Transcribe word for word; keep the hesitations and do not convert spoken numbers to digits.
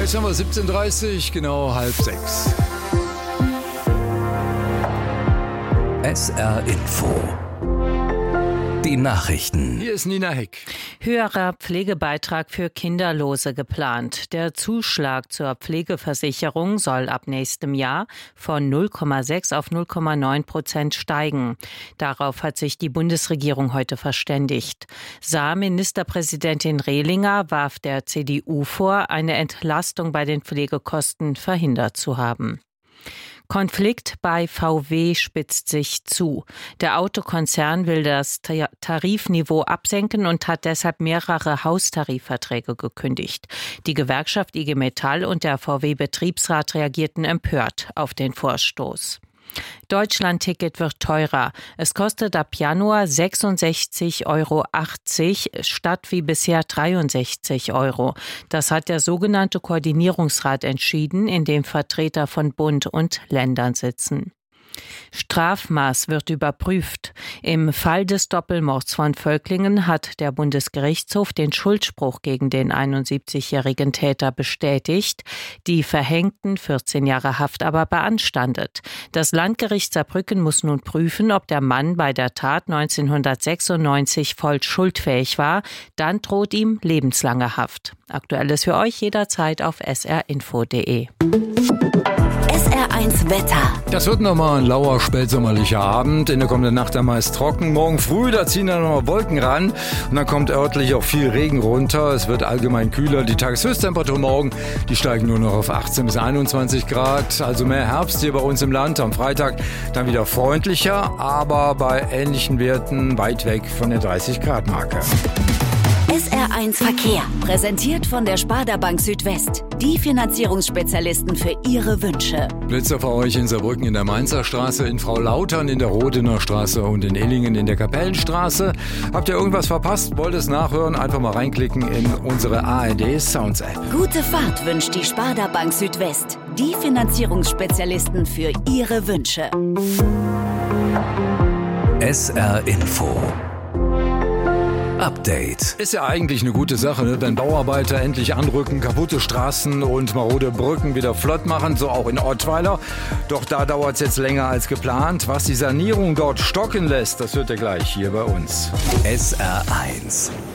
Jetzt haben wir siebzehn Uhr dreißig, genau halb sechs. S R Info. Die Nachrichten. Hier ist Nina Heck. Höherer Pflegebeitrag für Kinderlose geplant. Der Zuschlag zur Pflegeversicherung soll ab nächstem Jahr von null Komma sechs auf null Komma neun Prozent steigen. Darauf hat sich die Bundesregierung heute verständigt. Saar-Ministerpräsidentin Rehlinger warf der C D U vor, eine Entlastung bei den Pflegekosten verhindert zu haben. Konflikt bei V W spitzt sich zu. Der Autokonzern will das Tarifniveau absenken und hat deshalb mehrere Haustarifverträge gekündigt. Die Gewerkschaft I G Metall und der V W-Betriebsrat reagierten empört auf den Vorstoß. Deutschland-Ticket wird teurer. Es kostet ab Januar sechsundsechzig Euro achtzig statt wie bisher dreiundsechzig Euro. Das hat der sogenannte Koordinierungsrat entschieden, in dem Vertreter von Bund und Ländern sitzen. Strafmaß wird überprüft. Im Fall des Doppelmords von Völklingen hat der Bundesgerichtshof den Schuldspruch gegen den einundsiebzigjährigen Täter bestätigt, die verhängten vierzehn Jahre Haft aber beanstandet. Das Landgericht Saarbrücken muss nun prüfen, ob der Mann bei der Tat neunzehnhundertsechsundneunzig voll schuldfähig war. Dann droht ihm lebenslange Haft. Aktuelles für euch jederzeit auf s r info punkt d e. S R eins Wetter. Das wird nochmal ein lauer, spätsommerlicher Abend. In der kommenden Nacht dann meist trocken. Morgen früh, da ziehen dann nochmal Wolken ran. Und dann kommt örtlich auch viel Regen runter. Es wird allgemein kühler. Die Tageshöchsttemperatur morgen, die steigen nur noch auf achtzehn bis einundzwanzig Grad. Also mehr Herbst hier bei uns im Land. Am Freitag dann wieder freundlicher, aber bei ähnlichen Werten weit weg von der dreißig Grad Marke. S R eins Verkehr. Präsentiert von der Sparda Bank Südwest. Die Finanzierungsspezialisten für Ihre Wünsche. Blitzer für euch in Saarbrücken in der Mainzer Straße, in Frau Lautern in der Rodener Straße und in Illingen in der Kapellenstraße. Habt ihr irgendwas verpasst? Wollt es nachhören? Einfach mal reinklicken in unsere A R D Sounds App. Gute Fahrt wünscht die Sparda Bank Südwest. Die Finanzierungsspezialisten für Ihre Wünsche. S R Info. Update. Ist ja eigentlich eine gute Sache, ne? Wenn Bauarbeiter endlich anrücken, kaputte Straßen und marode Brücken wieder flott machen, so auch in Ortweiler. Doch da dauert es jetzt länger als geplant. Was die Sanierung dort stocken lässt, das hört ihr gleich hier bei uns. S R eins.